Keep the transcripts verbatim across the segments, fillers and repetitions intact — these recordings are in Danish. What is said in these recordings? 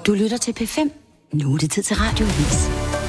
Du lytter til P fem. Nu er det tid til Radioavis.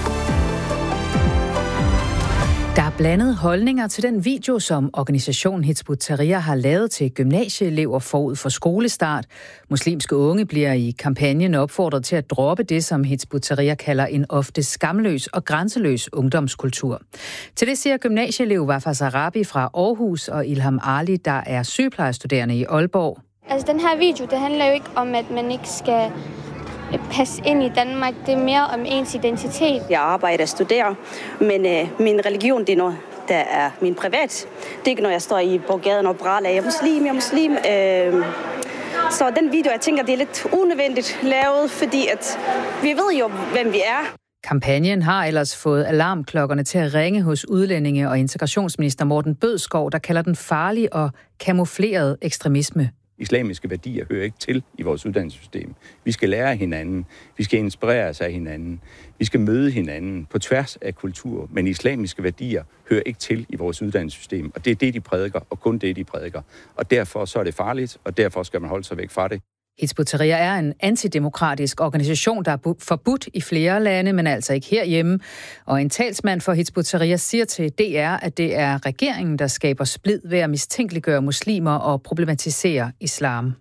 Der er blandede holdninger til den video, som organisationen Hizb ut-Tahrir har lavet til gymnasieelever forud for skolestart. Muslimske unge bliver i kampagnen opfordret til at droppe det, som Hizb ut-Tahrir kalder en ofte skamløs og grænseløs ungdomskultur. Til det siger gymnasieelev Wafas Arabi fra Aarhus og Ilham Ali, der er sygeplejestuderende i Aalborg. Altså, den her video, det handler jo ikke om, at man ikke skal passe ind i Danmark. Det er mere om ens identitet. Jeg arbejder og studerer, men øh, min religion, det er noget, der er min privat. Det er ikke, når jeg står i på gaden og bræler, jeg er muslim, jeg er muslim. Øh, så den video, jeg tænker, det er lidt unødvendigt lavet, fordi at vi ved jo, hvem vi er. Kampagnen har ellers fået alarmklokkerne til at ringe hos udlændinge- og integrationsminister Morten Bødskov, der kalder den farlig og kamufleret ekstremisme. Islamiske værdier hører ikke til i vores uddannelsessystem. Vi skal lære hinanden, vi skal inspireres af hinanden, vi skal møde hinanden på tværs af kultur, men islamiske værdier hører ikke til i vores uddannelsessystem, og det er det, de prædiker, og kun det, de prædiker. Og derfor så er det farligt, og derfor skal man holde sig væk fra det. Hizb ut-Tahrir er en antidemokratisk organisation, der er forbudt i flere lande, men altså ikke herhjemme. Og en talsmand for Hizb ut-Tahrir siger til D R, at det er regeringen, der skaber splid ved at mistænkeliggøre muslimer og problematisere islam.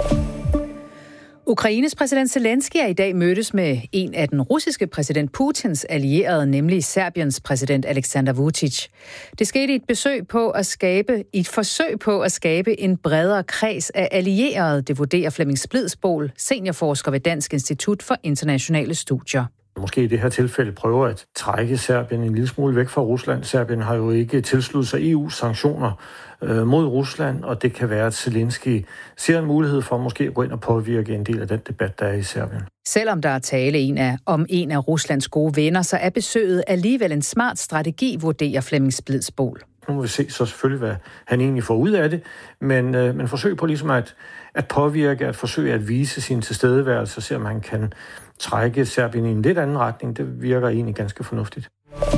Ukraines præsident Zelensky er i dag mødtes med en af den russiske præsident Putins allierede, nemlig Serbiens præsident Aleksandar Vučić. Det skete i et besøg på at skabe, i et forsøg på at skabe en bredere kreds af allierede, det vurderer Flemming Splidsbol, seniorforsker ved Dansk Institut for Internationale Studier. Måske i det her tilfælde prøver at trække Serbien en lille smule væk fra Rusland. Serbien har jo ikke tilsluttet sig E U-sanktioner øh, mod Rusland, og det kan være, at Zelensky ser en mulighed for måske at gå ind og påvirke en del af den debat, der er i Serbien. Selvom der er tale en af, om en af Ruslands gode venner, så er besøget alligevel en smart strategi, vurderer Flemming Splidsbol. Nu må vi se så selvfølgelig, hvad han egentlig får ud af det, men, øh, men forsøg på ligesom at, at påvirke, at forsøge at vise sin tilstedeværelse, se om han kan trække Serbien i en lidt anden retning, det virker egentlig ganske fornuftigt.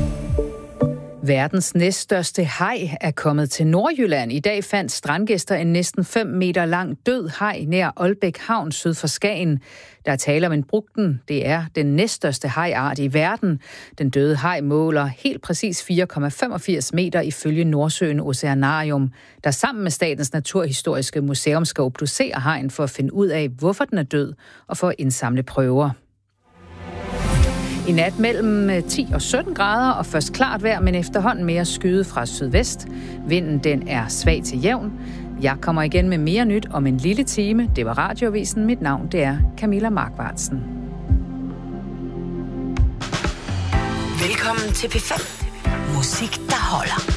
Verdens næststørste haj er kommet til Nordjylland. I dag fandt strandgæster en næsten fem meter lang død haj nær Aalbæk Havn syd for Skagen. Der er tale om en brugten. Det er den næststørste hajart i verden. Den døde haj måler helt præcis fire komma femogfirs meter ifølge Nordsøen Oceanarium, der sammen med Statens Naturhistoriske Museum skal obducere hajen for at finde ud af, hvorfor den er død og for at indsamle prøver. I nat mellem ti og sytten grader og først klart vejr, men efterhånden mere skyde fra sydvest. Vinden den er svag til jævn. Jeg kommer igen med mere nyt om en lille time. Det var Radioavisen. Mit navn det er Camilla Markvartsen. Velkommen til P fem. Musik, der holder.